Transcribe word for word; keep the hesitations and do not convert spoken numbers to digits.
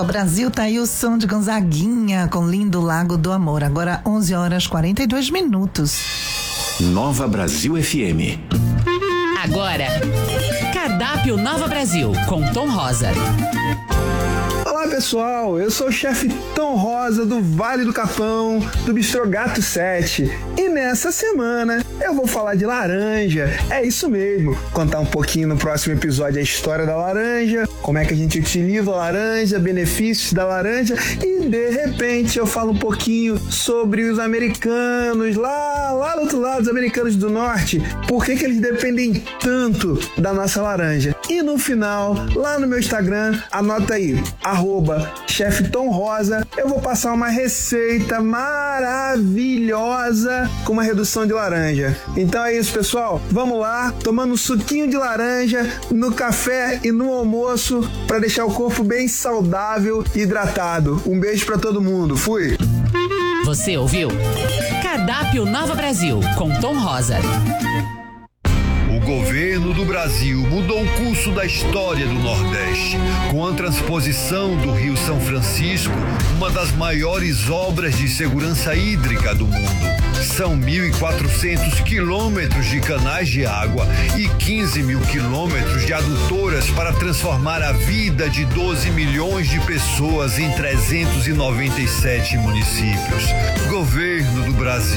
Nova Brasil, tá aí o som de Gonzaguinha com Lindo Lago do Amor. Agora onze horas e quarenta e dois minutos. Nova Brasil F M. Agora, Cardápio Nova Brasil, com Tom Rosa. Olá pessoal, eu sou o chefe Tom Rosa do Vale do Capão, do Bistrô Gato sete. E nessa semana eu vou falar de laranja. É isso mesmo, contar um pouquinho no próximo episódio a história da laranja, como é que a gente utiliza a laranja, benefícios da laranja e de repente eu falo um pouquinho sobre os americanos lá, lá do outro lado, os americanos do norte, por que que eles dependem tanto da nossa laranja. E no final, lá no meu Instagram, anota aí, arroba chefe Tom Rosa, eu vou passar uma receita maravilhosa com uma redução de laranja. Então é isso, pessoal. Vamos lá, tomando um suquinho de laranja no café e no almoço para deixar o corpo bem saudável e hidratado. Um beijo para todo mundo. Fui! Você ouviu? Cardápio Nova Brasil, com Tom Rosa. O governo do Brasil mudou o curso da história do Nordeste com a transposição do Rio São Francisco, uma das maiores obras de segurança hídrica do mundo. São mil e quatrocentos quilômetros de canais de água e quinze mil quilômetros de adutoras para transformar a vida de doze milhões de pessoas em trezentos e noventa e sete municípios. Governo do Brasil.